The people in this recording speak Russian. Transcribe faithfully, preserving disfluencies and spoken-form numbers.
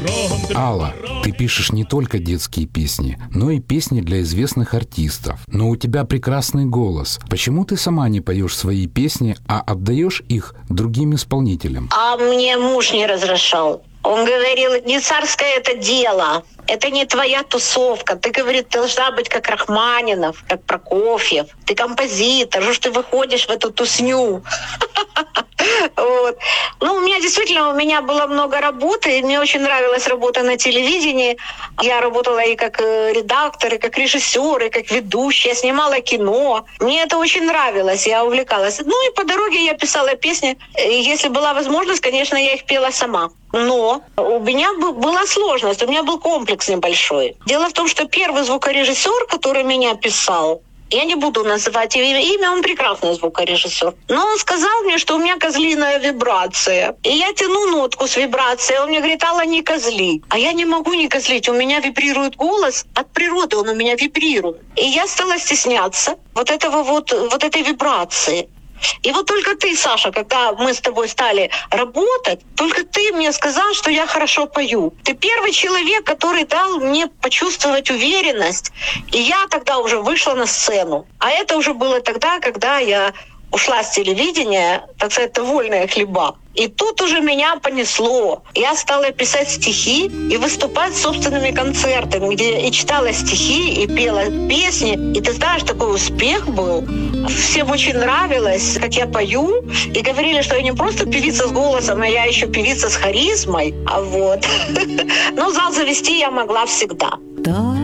Алла, ты пишешь не только детские песни, но и песни для известных артистов. Но у тебя прекрасный голос. Почему ты сама не поешь свои песни, а отдаешь их другим исполнителям? А мне муж не разрешал. Он говорил, не царское это дело. Это не твоя тусовка. Ты, говорит, должна быть как Рахманинов, как Прокофьев. Ты композитор, что ж ты выходишь в эту тусню. Вот. Ну, у меня действительно, у меня было много работы, и мне очень нравилась работа на телевидении. Я работала и как редактор, и как режиссер, и как ведущая, снимала кино. Мне это очень нравилось, я увлекалась. Ну и по дороге я писала песни. И если была возможность, конечно, я их пела сама. Но у меня была сложность, у меня был комплекс небольшой. Дело в том, что первый звукорежиссер, который меня писал, я не буду называть его имя, он прекрасный звукорежиссер. Но он сказал мне, что у меня козлиная вибрация. И я тяну нотку с вибрацией. Он мне говорит, Алла, не козли. А я не могу не козлить. У меня вибрирует голос. От природы он у меня вибрирует. И я стала стесняться вот этого вот, вот этой вибрации. И вот только ты, Саша, когда мы с тобой стали работать, только ты мне сказал, что я хорошо пою. Ты первый человек, который дал мне почувствовать уверенность. И я тогда уже вышла на сцену. А это уже было тогда, когда я ушла с телевидения, так сказать, довольная хлеба. И тут уже меня понесло. Я стала писать стихи и выступать с собственными концертами, где и читала стихи, и пела песни. И ты знаешь, такой успех был. Всем очень нравилось, как я пою. И говорили, что я не просто певица с голосом, а я еще певица с харизмой. А вот. Но зал завести я могла всегда.